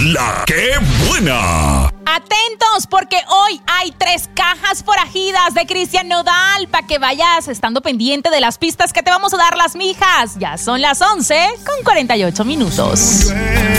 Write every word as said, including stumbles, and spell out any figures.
La ¡Qué buena! Atentos, porque hoy hay tres cajas forajidas de Cristian Nodal para que vayas estando pendiente de las pistas que te vamos a dar las mijas. Ya son las once con cuarenta y ocho minutos.